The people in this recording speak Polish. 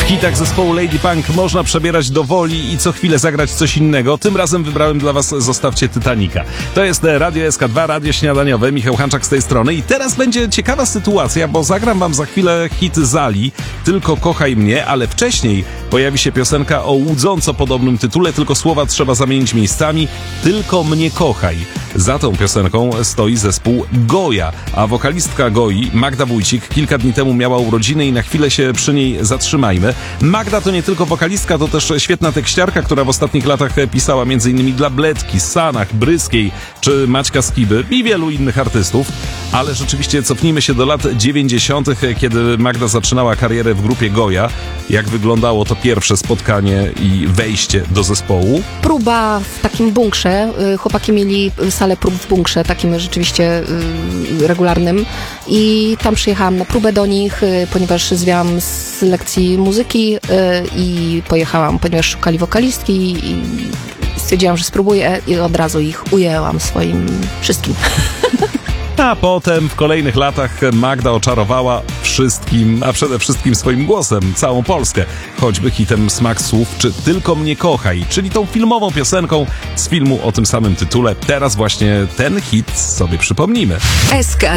hitach zespołu Lady Punk można przebierać do woli i co chwilę zagrać coś innego. Tym razem wybrałem dla was Zostawcie Titanica. To jest Radio SK2, Radio Śniadaniowe. Michał Hanczak z tej strony. I teraz będzie ciekawa sytuacja, bo zagram wam za chwilę hit Zali, Tylko kochaj mnie, ale wcześniej pojawi się piosenka o łudząco podobnym tytule, tylko słowa trzeba zamienić miejscami. Tylko mnie kochaj. Za tą piosenką stoi zespół Goja, a wokalistka Goi, Magda Wójcik, kilka dni temu miała urodziny i na chwilę się przy niej zatrzymajmy. Magda to nie tylko wokalistka, to też świetna tekściarka, która w ostatnich latach pisała m.in. dla Bledki, Sanach, Bryskiej czy Maćka Skiby i wielu innych artystów. Ale rzeczywiście cofnijmy się do lat 90., kiedy Magda zaczynała karierę w grupie Goja. Jak wyglądało to pierwsze spotkanie i wejście do zespołu? Próba w takim bunkrze. Chłopaki mieli salę prób w bunkrze, takim rzeczywiście regularnym. I tam przyjechałam na próbę do nich, ponieważ zwiałam z lekcji muzyki i pojechałam, ponieważ szukali wokalistki i stwierdziłam, że spróbuję i od razu ich ujęłam swoim wszystkim. A potem w kolejnych latach Magda oczarowała wszystkim, a przede wszystkim swoim głosem całą Polskę. Choćby hitem Smak słów czy Tylko mnie kochaj, czyli tą filmową piosenką z filmu o tym samym tytule. Teraz właśnie ten hit sobie przypomnimy. SK